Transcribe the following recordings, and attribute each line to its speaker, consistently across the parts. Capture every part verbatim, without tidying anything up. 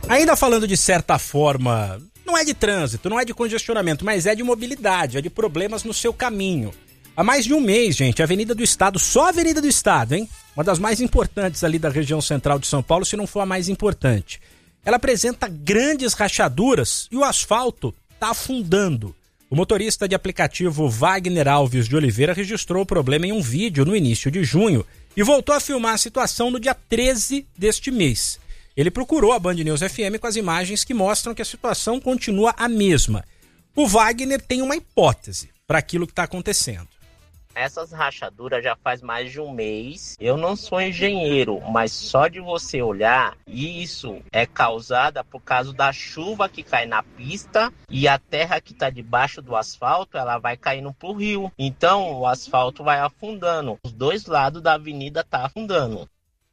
Speaker 1: Ainda falando de certa forma, não é de trânsito, não é de congestionamento, mas é de mobilidade, é de problemas no seu caminho. Há mais de um mês, gente, a Avenida do Estado, só a Avenida do Estado, hein? Uma das mais importantes ali da região central de São Paulo, se não for a mais importante. Ela apresenta grandes rachaduras e o asfalto está afundando. O motorista de aplicativo Wagner Alves de Oliveira registrou o problema em um vídeo no início de junho e voltou a filmar a situação no dia treze deste mês. Ele procurou a Band News F M com as imagens que mostram que a situação continua a mesma. O Wagner tem uma hipótese para aquilo que está acontecendo.
Speaker 2: Essas rachaduras já faz mais de um mês. Eu não sou engenheiro, mas só de você olhar, isso é causada por causa da chuva que cai na pista e a terra que está debaixo do asfalto, ela vai caindo pro rio. Então o asfalto vai afundando. Os dois lados da avenida tá afundando.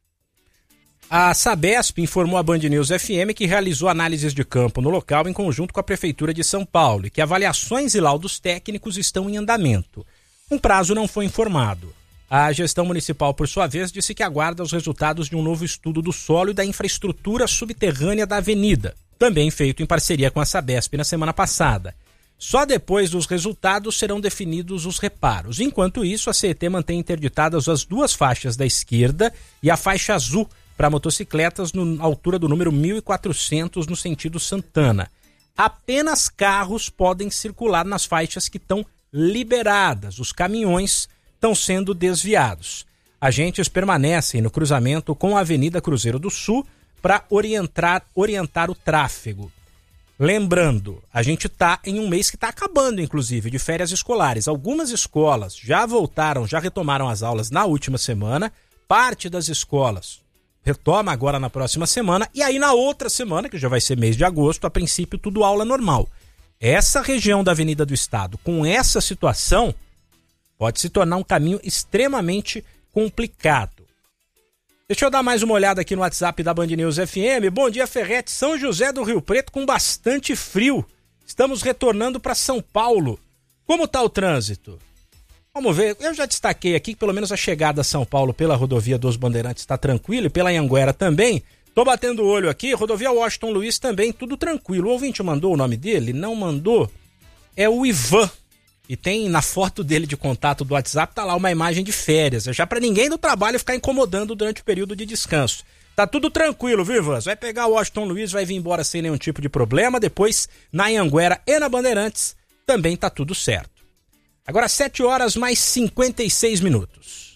Speaker 1: A Sabesp informou à Band News F M que realizou análises de campo no local em conjunto com a Prefeitura de São Paulo e que avaliações e laudos técnicos estão em andamento. Um prazo não foi informado. A gestão municipal, por sua vez, disse que aguarda os resultados de um novo estudo do solo e da infraestrutura subterrânea da avenida, também feito em parceria com a Sabesp na semana passada. Só depois dos resultados serão definidos os reparos. Enquanto isso, a C E T mantém interditadas as duas faixas da esquerda e a faixa azul para motocicletas na altura do número mil e quatrocentos no sentido Santana. Apenas carros podem circular nas faixas que estão liberadas. Os caminhões estão sendo desviados. Agentes permanecem no cruzamento com a Avenida Cruzeiro do Sul para orientar, orientar o tráfego. Lembrando, a gente está em um mês que está acabando, inclusive, de férias escolares. Algumas escolas já voltaram, já retomaram as aulas na última semana. Parte das escolas retoma agora na próxima semana. E aí na outra semana, que já vai ser mês de agosto, a princípio tudo aula normal. Essa região da Avenida do Estado, com essa situação, pode se tornar um caminho extremamente complicado. Deixa eu dar mais uma olhada aqui no WhatsApp da Band News F M. Bom dia, Ferretti. São José do Rio Preto com bastante frio. Estamos retornando para São Paulo. Como está o trânsito? Vamos ver. Eu já destaquei aqui que pelo menos a chegada a São Paulo pela rodovia dos Bandeirantes está tranquila e pela Anhanguera também. Tô batendo o olho aqui, rodovia Washington Luiz também, tudo tranquilo. O ouvinte mandou o nome dele? Não mandou. É o Ivan. E tem na foto dele de contato do WhatsApp, tá lá uma imagem de férias. É já para ninguém do trabalho ficar incomodando durante o período de descanso. Tá tudo tranquilo, viu, Ivan? Vai pegar o Washington Luiz, vai vir embora sem nenhum tipo de problema. Depois, na Anhanguera e na Bandeirantes, também tá tudo certo. Agora sete horas mais cinquenta e seis minutos.